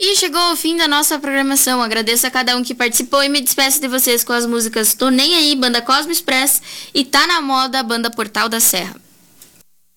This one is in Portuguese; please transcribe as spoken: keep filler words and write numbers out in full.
E chegou ao fim da nossa programação. Agradeço a cada um que participou e me despeço de vocês com as músicas Tô Nem Aí, Banda Cosmo Express, e Tá Na Moda, Banda Portal da Serra.